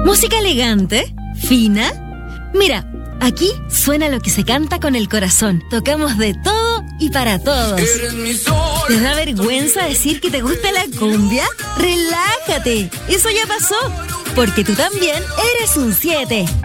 ¿Música elegante? ¿Fina? Mira, aquí suena lo que se canta con el corazón. Tocamos de todo y para todos. ¿Te da vergüenza decir que te gusta la cumbia? ¡Relájate! Eso ya pasó. Porque tú también eres un 7.